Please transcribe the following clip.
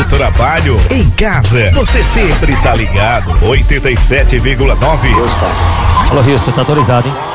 trabalho, em casa, você sempre tá ligado. 87,9. Alô, Rio, você tá autorizado, hein?